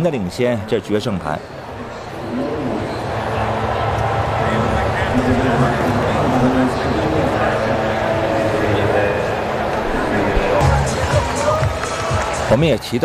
的领先，这决胜盘。我们也提到。